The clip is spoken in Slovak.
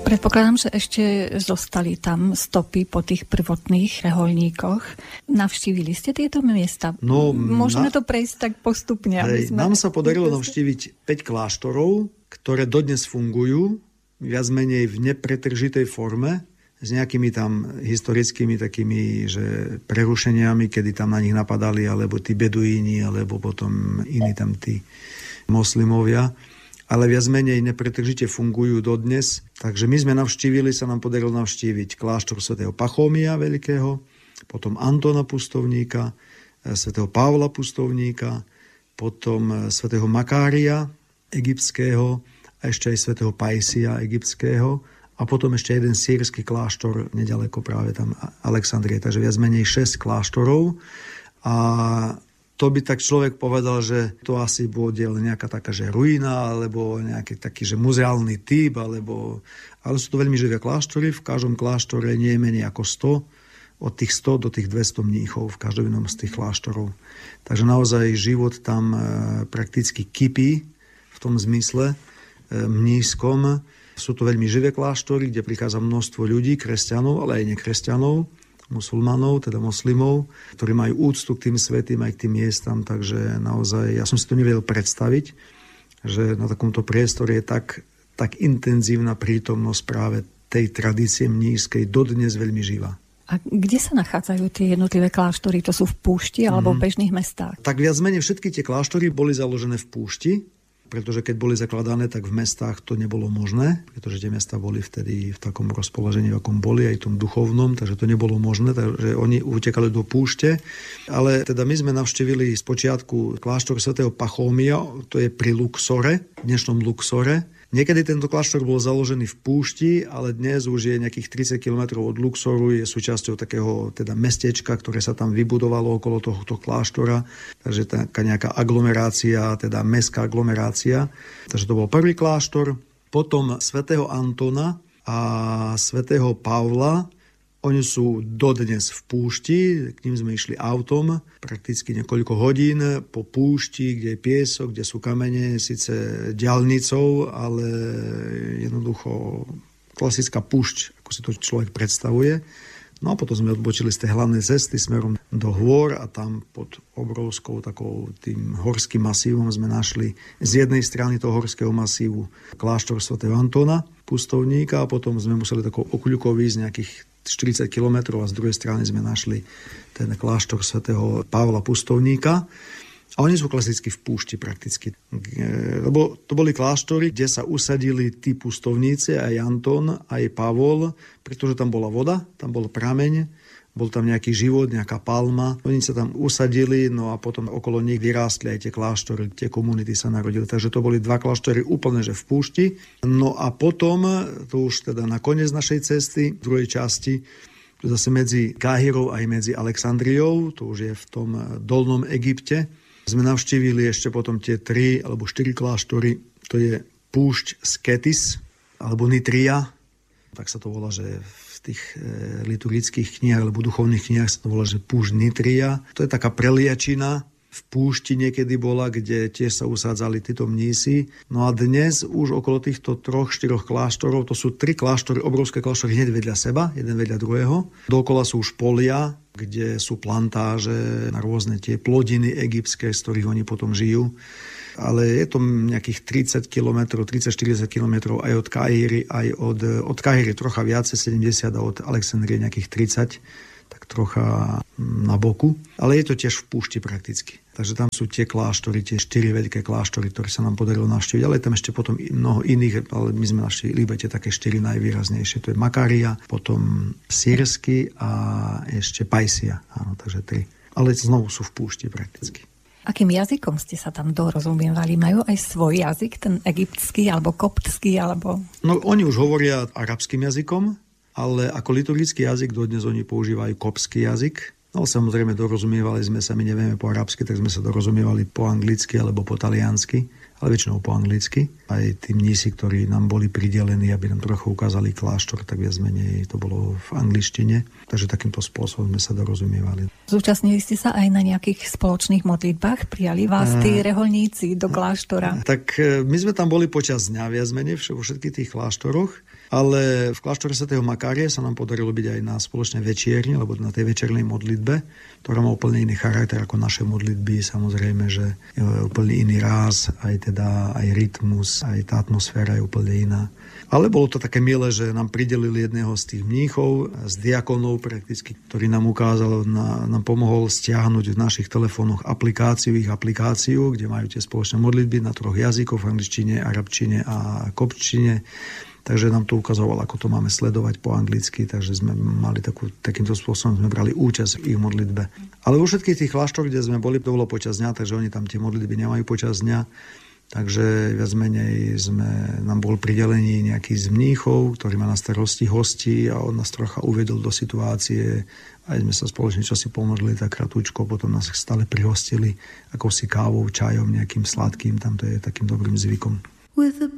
Predpokladám, že ešte zostali tam stopy po tých prvotných rehoľníkoch. Navštívili ste tieto miesta? No, môžeme to prejsť tak postupne. Nám sa podarilo navštíviť 5 kláštorov, ktoré dodnes fungujú, viac menej v nepretržitej forme, s nejakými tam historickými takými, že prerušeniami, kedy tam na nich napadali, alebo tí beduíni, alebo potom iní tam tí moslimovia. Ale viac menej nepretržite fungujú dodnes. Takže my sme navštívili, sa nám podarilo navštíviť kláštor svätého Pachómia Veľkého, potom Antona Pustovníka, svätého Pavla Pustovníka, potom svätého Makária egyptského a ešte aj svätého Pajsia egyptského a potom ešte jeden sírsky kláštor nedaleko práve tam Alexandrie. Takže viac menej 6 kláštorov a to by tak človek povedal, že to asi bude nejaká taká, že ruína, alebo nejaký taký, že muzeálny typ, ale sú to veľmi živé kláštory. V každom kláštore nie je menej ako 100, od tých 100 do tých 200 mníchov v každom jednom z tých kláštorov. Takže naozaj život tam prakticky kypí v tom zmysle mníšskom. Sú to veľmi živé kláštory, kde prichádza množstvo ľudí, kresťanov, ale aj nekresťanov, musulmanov, teda moslimov, ktorí majú úctu k tým svätým aj k tým miestam, takže naozaj, ja som si to nevedel predstaviť, že na takomto priestore je tak intenzívna prítomnosť práve tej tradície mníšskej dodnes veľmi živá. A kde sa nachádzajú tie jednotlivé kláštory? To sú v púšti alebo v bežných mestách? Tak viac menej všetky tie kláštory boli založené v púšti, pretože keď boli zakladané, tak v mestách to nebolo možné, pretože tie mestá boli vtedy v takom rozpoložení, v akom boli, aj v tom duchovnom, takže to nebolo možné, takže oni utekali do púšte. Ale teda my sme navštívili spočiatku kláštor svätého Pachómia, to je pri Luxore, dnešnom Luxore. Niekedy tento kláštor bol založený v púšti, ale dnes už je nejakých 30 km od Luxoru, je súčasťou takého teda mestečka, ktoré sa tam vybudovalo okolo tohto kláštora. Takže taká nejaká aglomerácia, teda mestská aglomerácia. Takže to bol prvý kláštor. Potom svätého Antona a svätého Pavla. Oni sú dodnes v púšti, k ním sme išli autom, prakticky niekoľko hodín po púšti, kde je piesok, kde sú kamene, síce diaľnicou, ale jednoducho klasická púšť, ako si to človek predstavuje. No a potom sme odbočili z tej hlavnej cesty smerom do hôr a tam pod obrovskou takou tým horským masívom sme našli z jednej strany toho horského masívu kláštor svätého Antona, Pustovníka, a potom sme museli takou okľukou ísť nejakých 40 kilometrov a z druhej strany sme našli ten kláštor svätého Pavla Pustovníka. A oni sú klasicky v púšti prakticky. Lebo to boli kláštory, kde sa usadili tí pustovníci, aj Anton, aj Pavol, pretože tam bola voda, tam bol prameň, bol tam nejaký život, nejaká palma. Oni sa tam usadili, no a potom okolo nich vyrástli aj tie kláštory, tie komunity sa narodili. Takže to boli 2 kláštory úplne, že v púšti. No a potom, to už teda na koniec našej cesty, v druhej časti, zase medzi Káhirou aj medzi Alexandriou, to už je v tom dolnom Egypte, sme navštívili ešte potom tie 3 alebo 4 kláštory. To je púšť Sketis, alebo Nitria, tak sa to volá, že v tých liturgických knihách alebo duchovných knihách sa to volá, že púšť Nitria. To je taká preliačina, v púšti niekedy bola, kde tiež sa usádzali títo mnísi. No a dnes už okolo týchto 3-4 kláštorov, to sú 3 kláštory, obrovské kláštory hneď vedľa seba, jeden vedľa druhého. Dokola sú už polia, kde sú plantáže na rôzne tie plodiny egyptské, z ktorých oni potom žijú. Ale je to nejakých 30 km, 30-40 km aj od Káhiry, aj od Káhiry trocha viacej, 70, a od Alexandrie nejakých 30, tak trocha na boku. Ale je to tiež v púšti prakticky. Takže tam sú tie kláštory, tie 4 veľké kláštory, ktoré sa nám podarilo navštíviť, ale je tam ešte potom mnoho iných, ale my sme navštívili iba tie také 4 najvýraznejšie. To je Makária, potom Sírsky a ešte Pajsia. Áno, takže 3. Ale znovu sú v púšti prakticky. Akým jazykom ste sa tam dorozumievali? Majú aj svoj jazyk, ten egyptský alebo koptský? Alebo... No, oni už hovoria arabským jazykom, ale ako liturgický jazyk dodnes oni používajú koptský jazyk. No samozrejme dorozumievali sme sa, my nevieme po arabsky, tak sme sa dorozumievali po anglicky alebo po taliansky. ale väčšinou po anglicky. Aj tí mnísi, ktorí nám boli pridelení, aby nám trochu ukázali kláštor, tak viac menej to bolo v angličtine. Takže takýmto spôsobom sme sa dorozumievali. Zúčastnili ste sa aj na nejakých spoločných modlitbách? Prijali vás tí rehoľníci do kláštora? Tak my sme tam boli počas dňa viac menej vo všetkých tých kláštoroch, ale v kláštore svätého Makária sa nám podarilo byť aj na spoločnej večierni, lebo na tej večernej modlitbe, ktorá má úplne iný charakter ako naše modlitby, samozrejme, že je úplne iný ráz, aj rytmus, aj tá atmosféra je úplne iná. Ale bolo to také milé, že nám pridelili jedného z tých mníchov, z diakonov prakticky, ktorý nám ukázal, nám pomohol stiahnuť v našich telefónoch ich aplikáciu, kde majú tie spoločné modlitby na 3 jazykoch, v angličtine, arabčine a kopčine. Takže nám to ukazovalo, ako to máme sledovať po anglicky, takže sme mali takýmto spôsobom sme brali účasť v ich modlitbe. Ale vo všetkých tých kláštoroch, kde sme boli, to bolo počas dňa, takže oni tam tie modlitby nemajú počas dňa. Takže viac menej nám bol pridelený nejaký z mníchov, ktorý má na starosti hostí a on nás trocha uvedol do situácie. Aj sme sa spoločne čosi pomodlili tak kratučko, potom nás stále prihostili akousi kávou, čajom, nejakým sladkým, tam to je takým dobrým zvykom. With a